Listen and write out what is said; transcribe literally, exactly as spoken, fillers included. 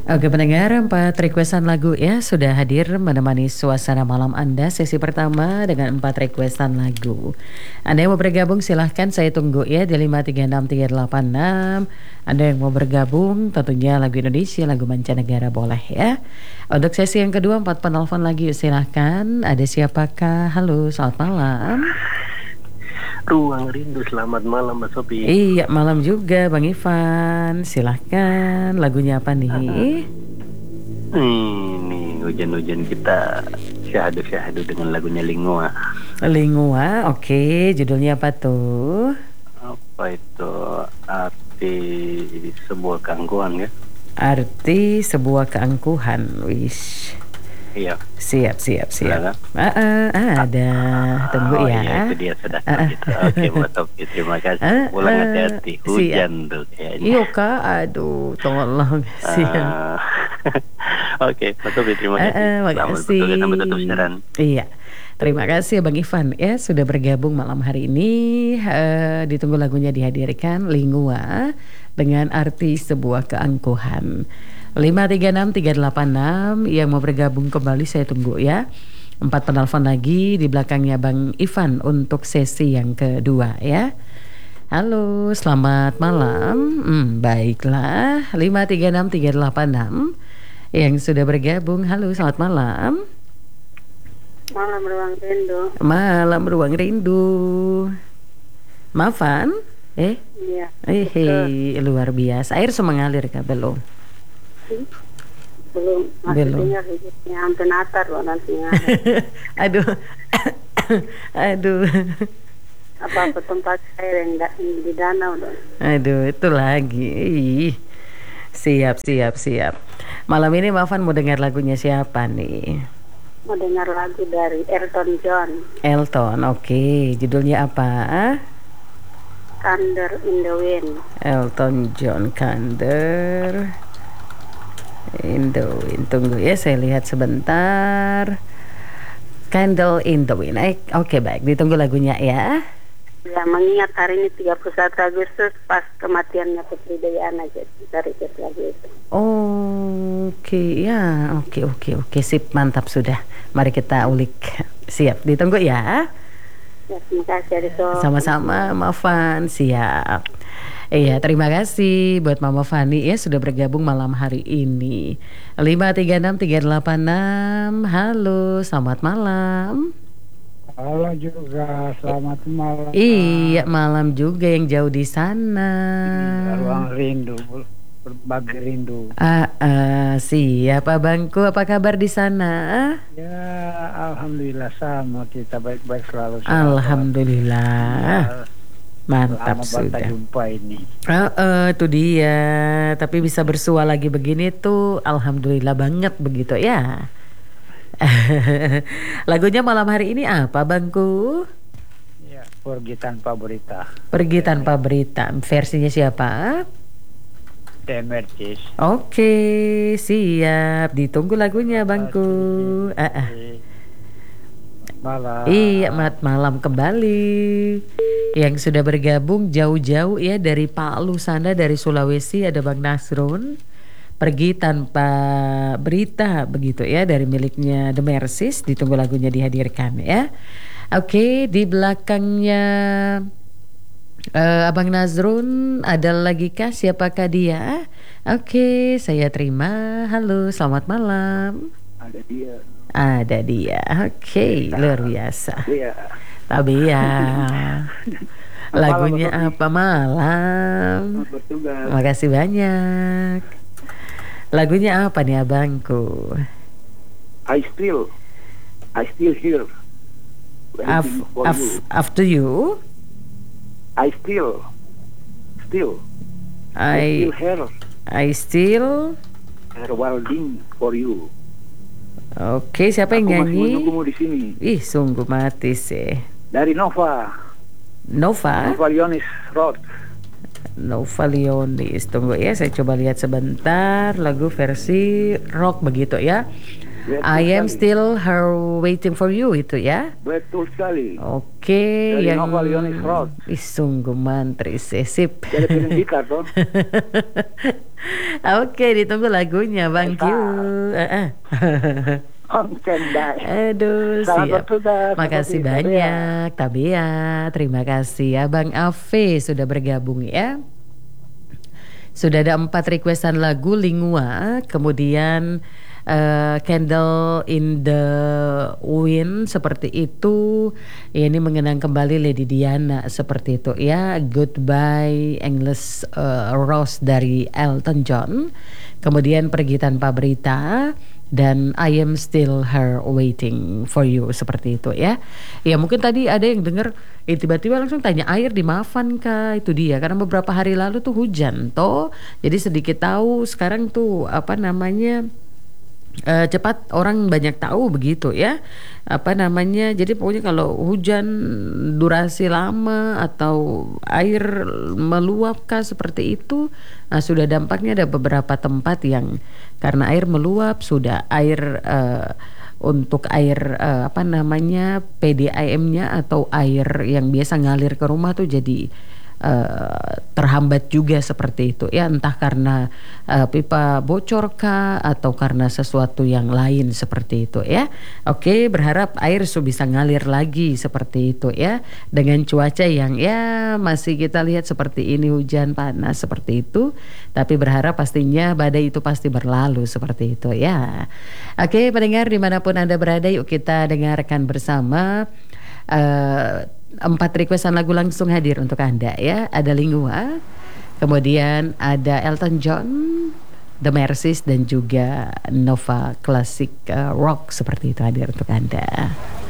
Oke pendengar, empat requestan lagu ya sudah hadir menemani suasana malam Anda sesi pertama dengan empat requestan lagu. Anda yang mau bergabung silahkan, saya tunggu ya di lima tiga enam tiga delapan enam. Anda yang mau bergabung tentunya lagu Indonesia, lagu mancanegara boleh ya. Untuk sesi yang kedua empat penelpon lagi, silahkan. Ada siapakah? Halo, selamat malam. Ruang Rindu, selamat malam Mbak Sophie. Iya, malam juga Bang Ivan. Silahkan, lagunya apa nih? Ini hujan-hujan kita syahadu-syahadu dengan lagunya Lingua. Lingua, oke. Judulnya apa tuh? Apa itu? Arti sebuah keangkuhan ya? Arti sebuah keangkuhan, wish. Iya. Siap, siap, siap. Ada? Ah, ah, ada. Tunggu oh, ya. Iya, itu dia sudah. Ah, gitu. Oke, Mbak Sophie, terima kasih. ah, Pulang ah, hati-hati, hujan tuh kayaknya. Iya kak, aduh, tolong. Siap. Ah, Oke, Mbak Sophie, terima Ah, kasih. ah, Selamat makasih. bertugas sampai tutup siaran. Iya. Terima kasih Bang Ivan ya sudah bergabung malam hari ini. Uh, ditunggu lagunya dihadirkan, Lingua dengan arti sebuah keangkuhan. lima tiga enam tiga delapan enam yang mau bergabung kembali saya tunggu ya. Empat penelpon lagi di belakangnya Bang Ivan untuk sesi yang kedua ya. Halo, selamat malam. Hmm, baiklah, lima tiga enam tiga delapan enam yang sudah bergabung. Halo, selamat malam. Malam Ruang Rindu. Malam Ruang Rindu. Maafan? Eh? Iya. Eh, hei, luar biasa. Air sudah mengalir kah? Belum? Belum. Masih Belum. dengar hidupnya hampir natar loh nantinya. Aduh. Aduh. Apa-apa tempat air yang da- di danau loh. Aduh, itu lagi. Ih. Siap, siap, siap. Malam ini Maafan mau dengar lagunya siapa nih? Mau dengar lagu dari Elton John, Elton, oke. Judulnya apa? Thunder in the Wind. Elton John, Thunder in the Wind. Tunggu ya, saya lihat sebentar. Candle in the Wind. Eh, oke, baik. Ditunggu lagunya ya. Ya, mengingat hari ini tiga puluh satu Agustus pas kematiannya Putri Dayana, jadi dari lagu itu. Oke, ya. Oke, oke, oke. Sip, mantap sudah. Mari kita ulik. Siap, ditunggu ya. Ya, terima kasih Adiso. Sama-sama, Maafan. Siap. Iya, terima kasih buat Mama Fani ya sudah bergabung malam hari ini. lima tiga enam tiga delapan enam. Halo, selamat malam. Halo juga, selamat malam. Iya, malam juga yang jauh di sana. Ruang rindu, berbagi rindu. Ah, ah, siap abangku, apa kabar di sana? Ya, alhamdulillah sama kita baik-baik selalu. Alhamdulillah. Ya, Mantap lama sudah. banget jumpa ini. Ah, ah, itu dia. Tapi bisa bersua lagi begini tuh, alhamdulillah banget begitu ya. Lagunya malam hari ini apa bangku? Ya, pergi tanpa berita. Pergi tanpa berita. Versinya siapa? Temercis. Oke, siap. Ditunggu lagunya bangku. Ah, ah. Malam. Iya, mat malam kembali. Yang sudah bergabung jauh-jauh ya dari Palu sana, dari Sulawesi ada Bang Nasrun. Pergi tanpa berita begitu ya, dari miliknya The Mercies. Ditunggu lagunya dihadirkan ya. Oke, di belakangnya uh, Abang Nazrun ada lagi kah? Siapakah dia? Oke, saya terima. Halo, selamat malam. Ada dia. Ada dia. Oke, luar biasa. Iya. Tabia. Lagunya apa malam? Bertugas. Makasih banyak. Lagunya apa nih abangku? I still, I still here. Af, Waiting for af, you. after you, I still, still, I still here, I still. here waiting for you. Oke, siapa yang Aku masih nyanyi? menunggumu di sini. Ih, sungguh mati sih. Dari Nova, Nova, Nova Leonis Road. Nova Leonis. Tunggu ya, saya coba lihat sebentar lagu versi rock begitu ya. Betul I am sekali. still her waiting for you itu ya. Betul sekali. Oke, Dari yang novel Yonis Roth. Ih, sungguh mantri sip. Jadi film gitar toh. Oke, ditunggu lagunya Bang Q. Esa. Eh, eh. Om Cendai. Aduh, Selamat siap. bertugas. Makasih Seperti banyak, Tabea. Terima kasih ya, Bang Ave sudah bergabung ya. Sudah ada empat requestan lagu Lingua, kemudian uh, Candle in the Wind seperti itu. Ya, ini mengenang kembali Lady Diana seperti itu ya. Goodbye Endless uh, Rose dari Elton John. Kemudian Pergi Tanpa Berita dan I Am Still Her Waiting for You seperti itu ya. Ya mungkin tadi ada yang dengar eh, tiba-tiba langsung tanya air di Mavan kah, itu dia karena beberapa hari lalu tuh hujan toh. Jadi sedikit tahu sekarang tuh apa namanya Uh, cepat orang banyak tahu begitu ya apa namanya. Jadi pokoknya kalau hujan durasi lama atau air meluapkah seperti itu, nah, sudah dampaknya ada beberapa tempat yang karena air meluap sudah air uh, untuk air uh, apa namanya P D A M-nya atau air yang biasa ngalir ke rumah tuh jadi Uh, terhambat juga seperti itu ya, entah karena uh, pipa bocor kah atau karena sesuatu yang lain seperti itu ya. Oke, berharap air su bisa ngalir lagi seperti itu ya, dengan cuaca yang ya masih kita lihat seperti ini, hujan panas seperti itu, tapi berharap pastinya badai itu pasti berlalu seperti itu ya. Oke, pendengar dimanapun Anda berada, yuk kita dengarkan bersama uh, empat requestan lagu langsung hadir untuk Anda ya. Ada Lingua, kemudian ada Elton John, The Mercies dan juga Nova Classic uh, Rock seperti itu hadir untuk Anda.